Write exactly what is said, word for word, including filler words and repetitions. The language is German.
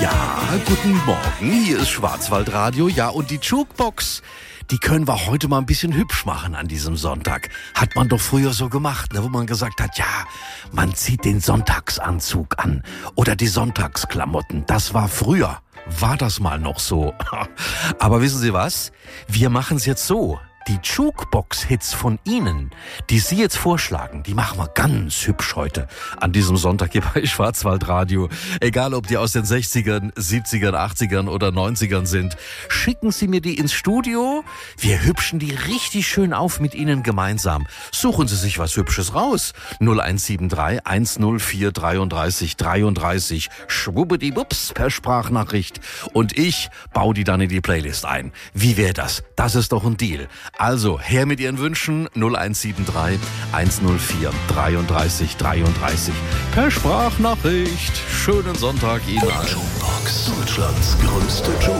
Ja, guten Morgen, hier ist Schwarzwaldradio. Ja, und die Jukebox, die können wir heute mal ein bisschen hübsch machen an diesem Sonntag. Hat man doch früher so gemacht, ne, wo man gesagt hat, ja, man zieht den Sonntagsanzug an oder die Sonntagsklamotten. Das war früher. War das mal noch so? Aber wissen Sie was? Wir machen es jetzt so. Die Jukebox-Hits von Ihnen, die Sie jetzt vorschlagen, die machen wir ganz hübsch heute an diesem Sonntag hier bei Schwarzwaldradio. Egal, ob die aus den sechzigern, siebzigern, achtzigern oder neunzigern sind. Schicken Sie mir die ins Studio. Wir hübschen die richtig schön auf mit Ihnen gemeinsam. Suchen Sie sich was Hübsches raus. null eins sieben drei eins null vier dreiunddreißig dreiunddreißig. Schwubbediwupps per Sprachnachricht. Und ich baue die dann in die Playlist ein. Wie wäre das? Das ist doch ein Deal. Also, her mit Ihren Wünschen, null eins sieben drei eins null vier dreiunddreißig dreiunddreißig. Per Sprachnachricht. Schönen Sonntag Ihnen allen. Jukebox, Deutschlands größte Jukebox.